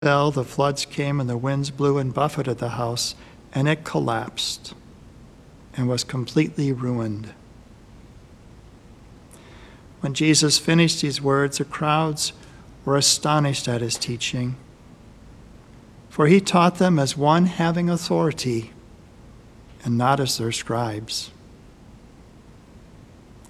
fell, the floods came, and the winds blew and buffeted the house, and it collapsed and was completely ruined. When Jesus finished these words, the crowds were astonished at his teaching, for he taught them as one having authority and not as their scribes.